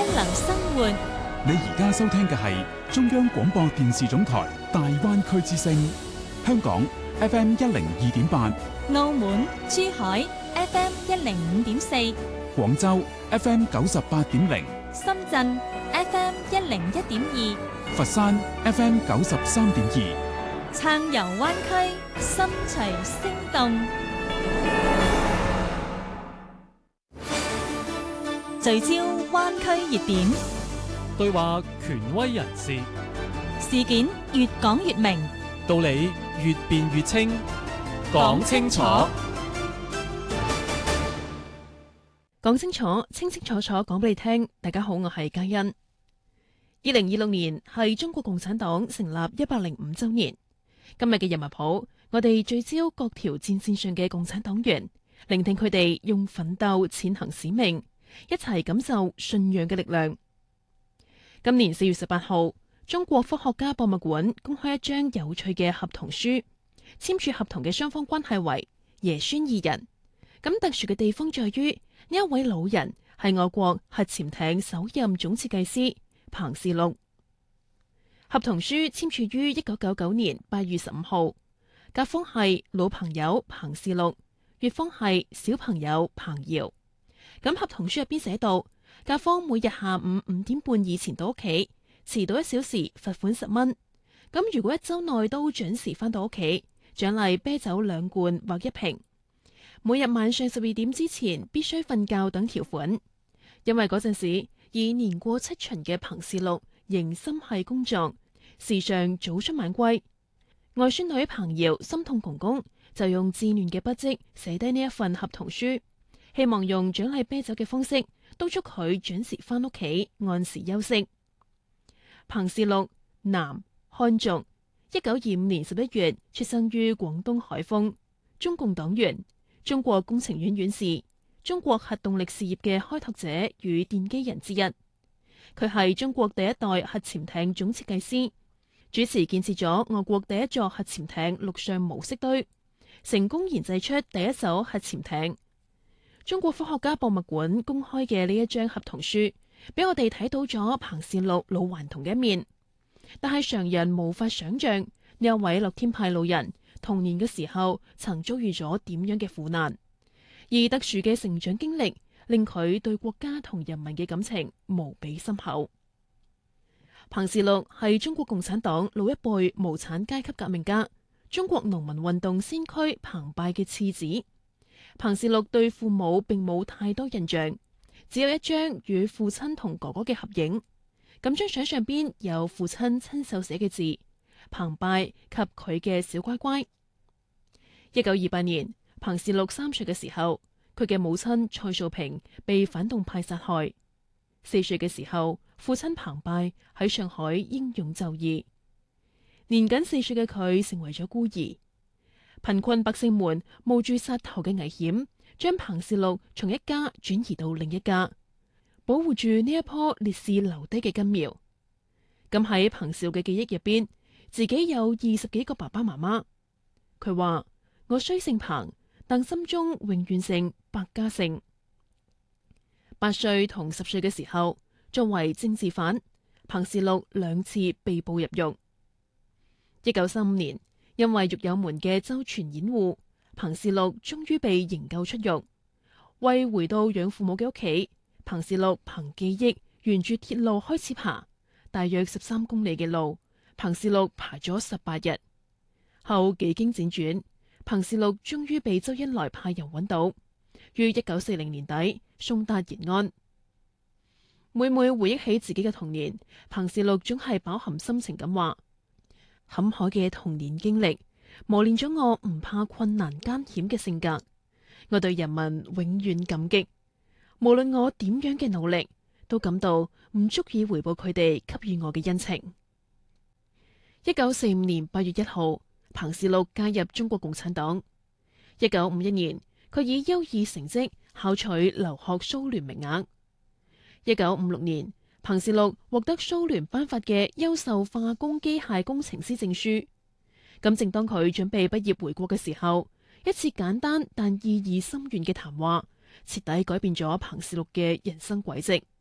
流生活。 你而家收聽嘅係中央廣播電視總台大灣區之聲，香港 FM102.8， 澳門、珠海 FM105.4， 廣州 FM98.0， 深圳 FM101.2， 佛山 FM93.2， 撐遊灣區，心隨聲動。聚焦灣區熱點， 對話權威人士， 事件越講越明， 道理越辯越清，講清楚， 講清楚，清清楚楚講俾你聽。大家好，我係嘉欣。2026年係中國共產黨成立105週年。今日嘅人物譜，我哋聚焦各條戰線上嘅共產黨員，聆聽佢哋用奮鬥踐行使命，一齊感受信仰嘅力量。今年4月18號，中國科學家博物館公開一張有趣嘅合同書，簽署合同嘅雙方關係為爺孫二人。咁特殊嘅地方在於，呢一位老人係我國核潛艇首任總設計師彭士祿。合同書簽署於1999年8月15號，甲方係老朋友彭士祿，乙方係小朋友彭瑤。咁合同書入邊寫到，甲方每日下午5點半以前到屋企，遲到1小時罰款10蚊。咁如果1周內都準時返到屋企，獎勵啤酒2罐或1瓶。每日晚上12點之前必須瞓覺等條款。因為嗰陣時已年過7旬嘅彭士祿仍心繫工作，時常早出晚歸。外孫女彭瑤心痛公公，就用自亂嘅筆跡寫低呢一份合同書，希望用獎勵啤酒嘅方式督促佢準時返屋企，按時休息。彭士祿，男，漢族，1925年11月出生於廣東海豐，中共黨員，中國工程院院士，中國核動力事業嘅開拓者與奠基人之一。佢係中國第一代核潛艇總設計師，主持建設咗我國第一座核潛艇陸上模式堆，成功研製出第一艘核潛艇。中國科學家博物館公開嘅呢一張合同書，俾我哋睇到咗彭士祿老頑童嘅一面。但係常人無法想象呢一位樂天派老人童年嘅時候曾遭遇咗點樣嘅苦難，而特殊嘅成長經歷令佢對國家同人民嘅感情無比深厚。彭士祿係中國共產黨老一輩無產階級革命家，中國農民運動先驅彭拜嘅次子。彭士祿對父母並冇太多印象，只有一張與父親同哥哥嘅合影。咁張相上邊有父親親手寫嘅字，彭拜及佢嘅小乖乖。1928年，彭士祿3歲嘅時候，佢嘅母親蔡素萍被反動派殺害。4歲嘅時候，父親彭拜喺上海英勇就義。年僅4歲嘅佢成為咗孤兒。貧困百姓們冒住殺頭嘅危險，將彭士祿從一家轉移到另一家，保護住呢一棵烈士留低嘅根苗。咁喺彭士祿嘅記憶入邊，自己有20幾個爸爸媽媽。佢話：我雖姓彭，但心中永遠姓百家姓。8歲同10歲嘅時候，作為政治犯，彭士祿2次被捕入獄。1935年，因為獄友們嘅周全掩護，彭士祿終於被營救出獄。為回到養父母嘅屋企，彭士祿憑記憶沿住鐵路開始爬，大約13公里嘅路，彭士祿爬咗18日。後幾經輾轉，彭士祿終於被周恩來派人揾到，於1940年底送達延安。每回憶起自己嘅童年，彭士祿總係飽含深情咁話：坎坷嘅童年經歷磨練咗我唔怕困難艱險嘅性格，我對人民永遠感激，無論我點樣嘅努力，都感到唔足以回報佢哋給予我嘅恩情。1945年8月1號，彭士祿加入中國共產黨。1951年，佢以優異成績考取留學蘇聯名額。1956年，彭士祿獲得蘇聯頒發嘅優秀化工機械工程師證書。咁正當佢準備畢業回國嘅時候，一次簡單但意義深遠嘅談話，徹底改變咗彭士祿嘅人生軌跡。